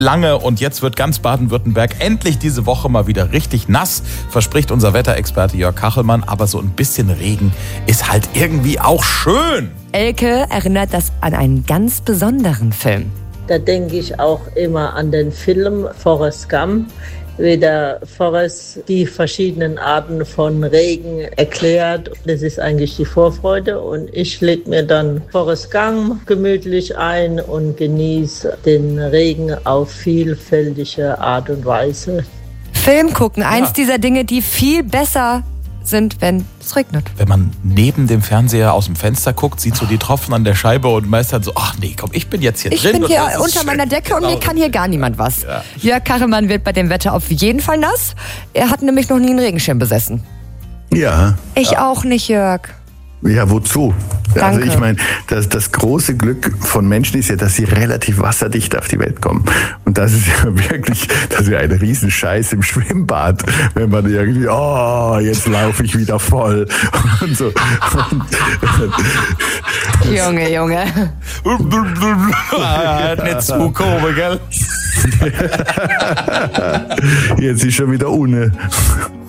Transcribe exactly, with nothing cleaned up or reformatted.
lange und jetzt wird ganz Baden-Württemberg endlich diese Woche mal wieder richtig nass, verspricht unser Wetterexperte Jörg Kachelmann. Aber so ein bisschen Regen ist halt irgendwie auch schön. Elke erinnert das an einen ganz besonderen Film. Da denke ich auch immer an den Film Forrest Gump, wie der Forrest die verschiedenen Arten von Regen erklärt. Das ist eigentlich die Vorfreude und ich lege mir dann Forrest Gump gemütlich ein und genieße den Regen auf vielfältige Art und Weise. Film gucken, eins Ja. dieser Dinge, die viel besser sind, wenn es regnet. Wenn man neben dem Fernseher aus dem Fenster guckt, sieht so die Tropfen an der Scheibe und meistert so, ach nee, komm, ich bin jetzt hier Ich drin. bin und hier das ist unter schön. meiner Decke und Genau. mir kann hier gar niemand was. Ja. Jörg Kachelmann wird bei dem Wetter auf jeden Fall nass. Er hat nämlich noch nie einen Regenschirm besessen. Ja, Ich auch nicht, Jörg. ja, wozu? Also Danke. ich meine, das, das große Glück von Menschen ist ja, dass sie relativ wasserdicht auf die Welt kommen. Und das ist ja wirklich, das ist ja ein Riesenscheiß im Schwimmbad, wenn man irgendwie, oh, jetzt laufe ich wieder voll und so. Und, Junge, Junge. Ah, nicht zu komisch, gell? jetzt ist schon wieder ohne.